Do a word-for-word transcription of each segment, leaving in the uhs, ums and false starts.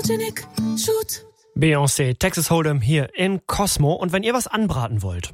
Photogenic Shoot. Beyoncé, Texas Hold'em hier in Cosmo. Und wenn ihr was anbraten wollt,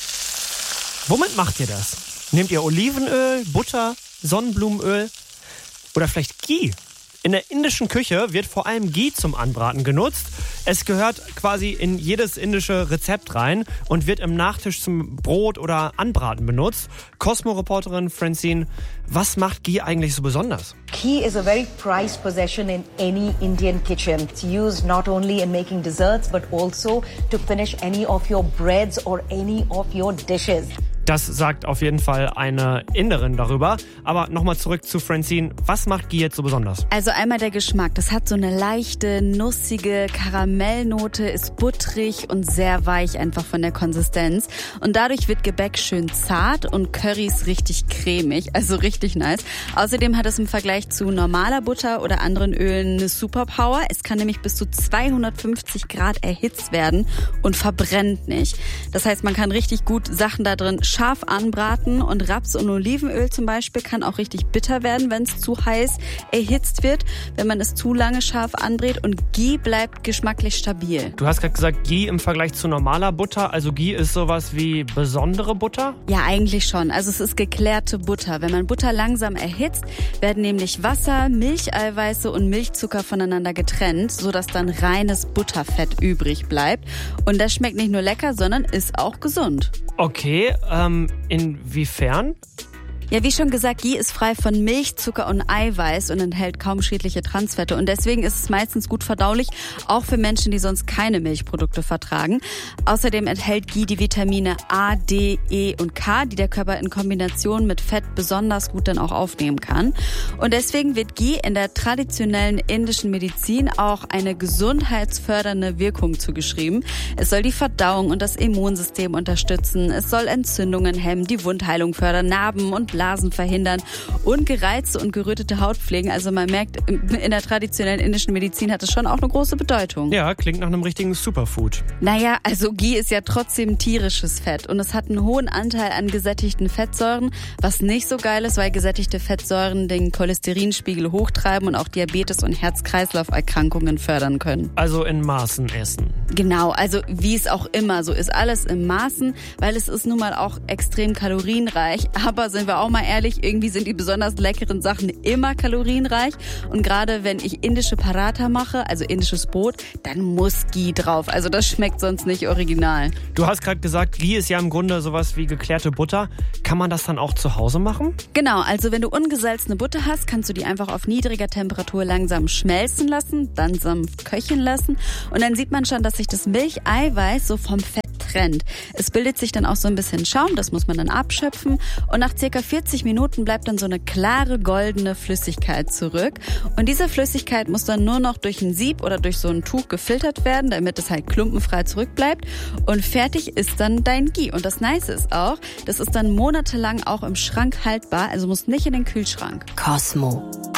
womit macht ihr das? Nehmt ihr Olivenöl, Butter, Sonnenblumenöl oder vielleicht Ghee? In der indischen Küche wird vor allem Ghee zum Anbraten genutzt. Es gehört quasi in jedes indische Rezept rein und wird im Nachtisch zum Brot oder Anbraten benutzt. Cosmo-Reporterin Francine, was macht Ghee eigentlich so besonders? Ghee is a very prized possession in any Indian kitchen. It's used not only in making desserts but also to finish any of your breads or any of your dishes. Das sagt auf jeden Fall eine Inderin darüber. Aber nochmal zurück zu Francine. Was macht Ghee jetzt so besonders? Also einmal der Geschmack. Das hat so eine leichte, nussige Karamellnote, ist butterig und sehr weich einfach von der Konsistenz. Und dadurch wird Gebäck schön zart und Currys richtig cremig, also richtig nice. Außerdem hat es im Vergleich zu normaler Butter oder anderen Ölen eine Superpower. Es kann nämlich bis zu zweihundertfünfzig Grad erhitzt werden und verbrennt nicht. Das heißt, man kann richtig gut Sachen da drin scharf anbraten und Raps- und Olivenöl zum Beispiel kann auch richtig bitter werden, wenn es zu heiß erhitzt wird, wenn man es zu lange scharf anbrät, und Ghee bleibt geschmacklich stabil. Du hast gerade gesagt, Ghee im Vergleich zu normaler Butter, also Ghee ist sowas wie besondere Butter? Ja, eigentlich schon. Also es ist geklärte Butter. Wenn man Butter langsam erhitzt, werden nämlich Wasser, Milcheiweiße und Milchzucker voneinander getrennt, sodass dann reines Butterfett übrig bleibt. Und das schmeckt nicht nur lecker, sondern ist auch gesund. Okay, ähm, inwiefern? Ja, wie schon gesagt, Ghee ist frei von Milch, Zucker und Eiweiß und enthält kaum schädliche Transfette. Und deswegen ist es meistens gut verdaulich, auch für Menschen, die sonst keine Milchprodukte vertragen. Außerdem enthält Ghee die Vitamine A, D, E und K, die der Körper in Kombination mit Fett besonders gut dann auch aufnehmen kann. Und deswegen wird Ghee in der traditionellen indischen Medizin auch eine gesundheitsfördernde Wirkung zugeschrieben. Es soll die Verdauung und das Immunsystem unterstützen. Es soll Entzündungen hemmen, die Wundheilung fördern, Narben und Blasen verhindern und gereizte und gerötete Haut pflegen. Also man merkt, in der traditionellen indischen Medizin hat es schon auch eine große Bedeutung. Ja, klingt nach einem richtigen Superfood. Naja, also Ghee ist ja trotzdem tierisches Fett und es hat einen hohen Anteil an gesättigten Fettsäuren, was nicht so geil ist, weil gesättigte Fettsäuren den Cholesterinspiegel hochtreiben und auch Diabetes und Herz-Kreislauf-Erkrankungen fördern können. Also in Maßen essen. Genau, also wie es auch immer so ist, alles in Maßen, weil es ist nun mal auch extrem kalorienreich, aber sind wir auch mal ehrlich, irgendwie sind die besonders leckeren Sachen immer kalorienreich. Und gerade wenn ich indische Paratha mache, also indisches Brot, dann muss Ghee drauf. Also das schmeckt sonst nicht original. Du hast gerade gesagt, Ghee ist ja im Grunde sowas wie geklärte Butter. Kann man das dann auch zu Hause machen? Genau, also wenn du ungesalzene Butter hast, kannst du die einfach auf niedriger Temperatur langsam schmelzen lassen, dann sanft köcheln lassen. Und dann sieht man schon, dass sich das Milcheiweiß so vom Fett trennt. Es bildet sich dann auch so ein bisschen Schaum, das muss man dann abschöpfen. Und nach circa vierzig Minuten bleibt dann so eine klare, goldene Flüssigkeit zurück. Und diese Flüssigkeit muss dann nur noch durch ein Sieb oder durch so ein Tuch gefiltert werden, damit es halt klumpenfrei zurückbleibt. Und fertig ist dann dein Ghee. Und das Nice ist auch, das ist dann monatelang auch im Schrank haltbar, also muss nicht in den Kühlschrank. Cosmo.